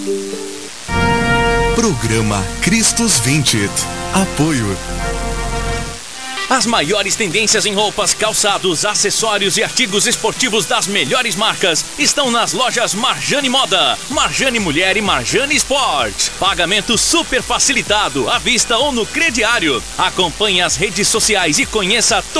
Programa Cristos Vincit. Apoio. As maiores tendências em roupas, calçados, acessórios e artigos esportivos das melhores marcas estão nas lojas Marjane Moda, Marjane Mulher e Marjane Sport. Pagamento super facilitado, à vista ou no crediário. Acompanhe as redes sociais e conheça